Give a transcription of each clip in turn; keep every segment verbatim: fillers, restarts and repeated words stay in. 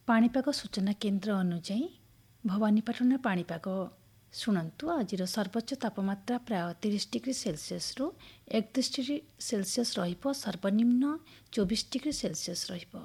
पाणीपाग सूचना केन्द्र अनुଯାयी भवानीपाटना पाणीपाग शुणु। आज सर्वोच्च तापमात्रा प्राय तीस डिग्री सेल्सियस रु एकतीस डिग्री सेल्सियस रहिब, सर्वनिम्न चौबीस डिग्री सेल्सियस रहिब।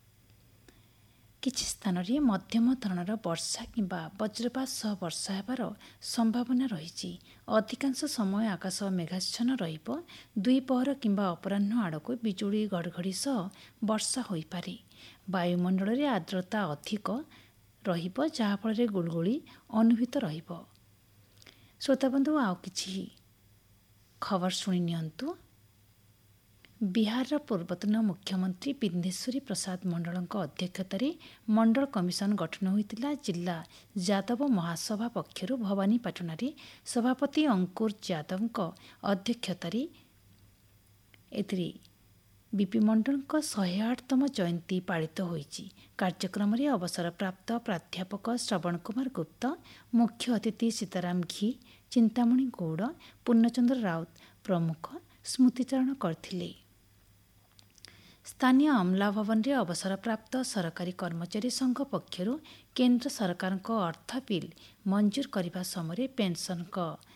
किछि स्थान रे मध्यम धरणर वर्षा किंबा वज्रपात सह वर्षा हेबार संभावना रहिछि। अधिकांश समय आकाश मेघाच्छन्न रहिब। दुई पहर किंबा अपराह्न आड़क बिजुली घड़घड़ी सह वर्षा होइपारे। वायुमंडल रे आर्द्रता अधिक रहिब, जहाँफल गुलगुली अनुभूत रहिब। श्रोताबंधु, आउ किछि खबर शुणी नियंतु। बिहार पूर्वतन मुख्यमंत्री बिंदेश्वरी प्रसाद मंडलଙ୍କ अध्यक्षतार मंडल कमिशन गठन होइतिला। जिला यादव महासभा पक्षरु भवानीपाटना सभापति अंकुर यादवଙ୍କ अध्यक्षतार एथिरे बीपी मंडलଙ୍କ शहे आठ तम जयंती पालित होइछि। कार्यक्रम रे अवसरप्राप्त प्राध्यापक श्रवण कुमार गुप्त, मुख्य अतिथि सीताराम घी, चिंतामणि गौड़, पूर्णचंद्र राउत प्रमुख स्मृतिचारण करथिले। स्थानीय अमला भवन रे अवसरप्राप्त सरकारी कर्मचारी संघ पक्षरु केन्द्र सरकारଙ୍କ अर्थ बिल मंजूर करने समय पेंशन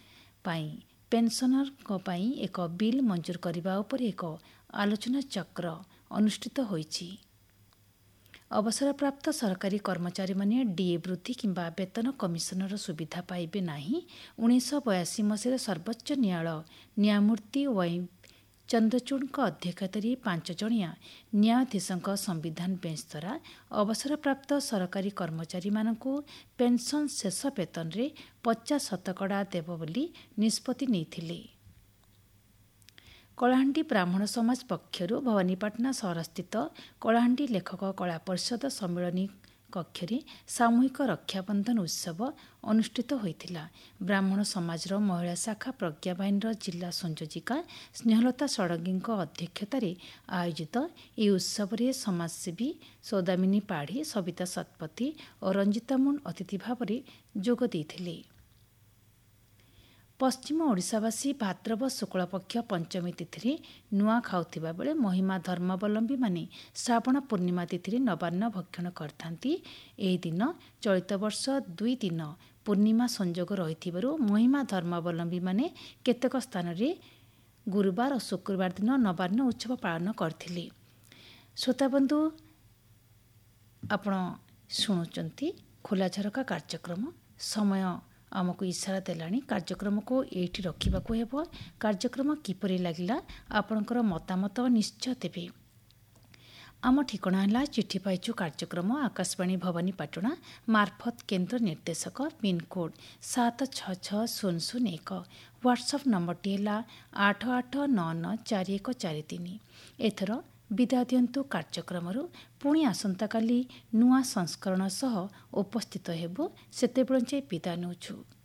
पेंशनर पाई एक बिल मंजूर करने उपर एक आलोचना चक्र अनुष्ठित होइछि। अवसरप्राप्त सरकारी कर्मचारी माने डीए वृद्धि किंबा वेतन कमिशनर सुविधा पाइबे नाही। उन्नीस बयासी मसीह सर्वोच्च न्यायालय न्यायमूर्ति वाई चंद्रचूड़ଙ୍କ अध्यक्षतार पांच जणिया न्यायाधीशଙ୍କ संविधान बेंच द्वारा अवसरप्राप्त सरकारी कर्मचारी मानकु पेंशन शेष वेतन रे पचास शतकड़ा देव बोली निष्पत्ति नेइथिले। कलाहांडी ब्राह्मण समाज पक्षरु भवानीपाटना सहरस्थित कलाहांडी लेखक कला परिषद सम्मेलनी कक्षरे सामूहिक रक्षाबंधन उत्सव अनुष्ठित होइथिला। ब्राह्मण समाजर महिला शाखा प्रज्ञा बाहिनीर जिला संयोजिका स्नेहलता षडंगीଙ୍କ अध्यक्षतार आयोजित ଏହି उत्सव समाजसेवी सौदामिनी पाढ़ी, सविता शतपथी और रंजिता मुन अतिथि भाव जोग देइथिले। पश्चिम ओडिशावासी भाद्रव शुक्ल पक्ष पंचमी तिथि नुआ खाउथिबा बेले महिमा धर्मावलंबी माने श्रावण पूर्णिमा तिथि नवान्न भक्षण करथांती। एही दिन चलित वर्ष दुई दिन पूर्णिमा संजोग रहिथिबारु महिमा धर्मावलंबी माने केतेक स्थान रे गुरुवार और शुक्रवार दिन नवान्न उत्सव पालन करथिले। श्रोताबंधु, आपण शुणुचंती खोला झरका कार्यक्रम। समय आमको इशारा देलानी कार्यक्रम को एठी रखिबाको हेबो। कार्यक्रम किपरि लागिला आपणकर मतामत निश्चय देबे। आम ठिकणा है चिठी पाइचु कार्यक्रम आकाशवाणी भवानीपाटना मार्फत केन्द्र निर्देशक पिनकोड सात छः छः शून्य शून्य एक। व्हाट्सअप नंबरटी है आठ आठ नौ नौ चार एक चार तीन। एथर विदा दियंतु कार्यक्रम पुणी आसंता काली नुआ संस्करण सह उपस्थित हेबु। सेतेबेले विदा नेउछु।